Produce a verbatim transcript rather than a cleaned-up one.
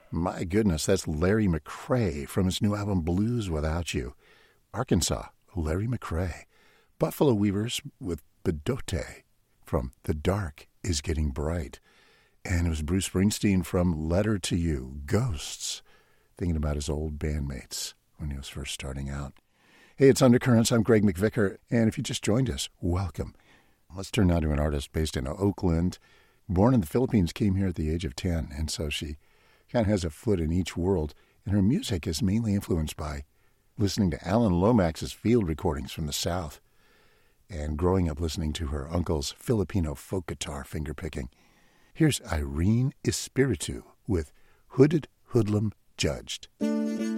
My goodness, that's Larry McCray from his new album Blues Without You. Arkansas, Larry McCray. Buffalo Weavers with Bedote from The Dark is Getting Bright. And it was Bruce Springsteen from Letter to You, Ghosts, thinking about his old bandmates when he was first starting out. Hey, it's Undercurrents. I'm Greg McVicker, and if you just joined us, welcome. Let's turn now to an artist based in Oakland. Born in the Philippines, came here at the age of ten, and so she kind of has a foot in each world, and her music is mainly influenced by listening to Alan Lomax's field recordings from the South and growing up listening to her uncle's Filipino folk guitar fingerpicking. Here's Irene Espiritu with Hooded Hoodlum Judged.